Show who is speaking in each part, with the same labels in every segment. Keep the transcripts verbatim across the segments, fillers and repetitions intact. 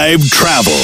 Speaker 1: five Travel.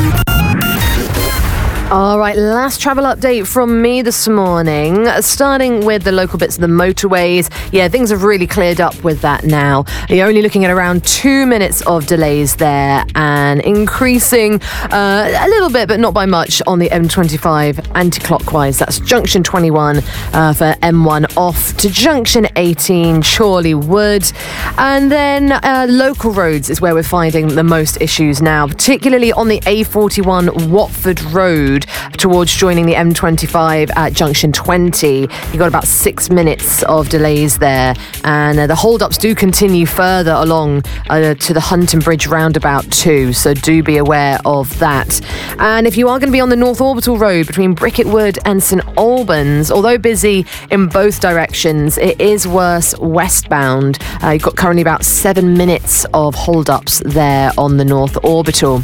Speaker 2: All right, last travel update from me this morning. Starting with the local bits of the motorways. Yeah, things have really cleared up with that now. You're only looking at around two minutes of delays there and increasing uh, a little bit, but not by much, on the M twenty-five anti-clockwise. That's junction twenty-one uh, for M one off to junction eighteen, Chorley Wood. And then uh, local roads is where we're finding the most issues now, particularly on the A forty-one Watford Road towards joining the M twenty-five at junction twenty. You've got about six minutes of delays there, and uh, the hold-ups do continue further along uh, to the Hunton Bridge roundabout too, so do be aware of that. And if you are going to be on the North Orbital Road between Bricket Wood and St Albans, although busy in both directions, it is worse westbound. Uh, you've got currently about seven minutes of hold-ups there on the North Orbital.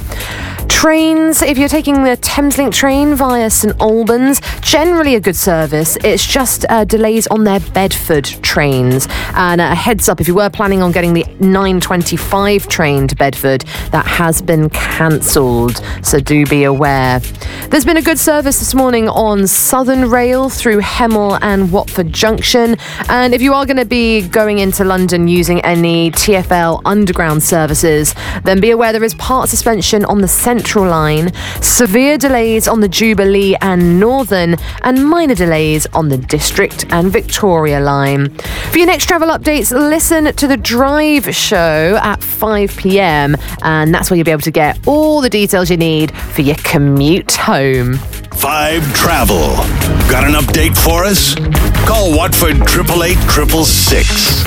Speaker 2: Trains, if you're taking the Thameslink train via St Albans, generally a good service. It's just uh, delays on their Bedford trains. And a heads up, if you were planning on getting the nine twenty-five train to Bedford, that has been cancelled, so do be aware. There's been a good service this morning on Southern Rail through Hemel and Watford Junction. And if you are going to be going into London using any T F L Underground services, then be aware there is part suspension on the Central Line, severe delays on the Jubilee and Northern, and minor delays on the District and Victoria Line. For your next travel updates, listen to The Drive Show at five p.m, and that's where you'll be able to get all the details you need for your commute home.
Speaker 1: five Travel. Got an update for us? Call Watford eight eight eight six six.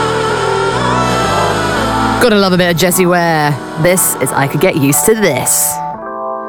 Speaker 2: Gotta love a bit of Jessie Ware. This is I Could Get Used to This.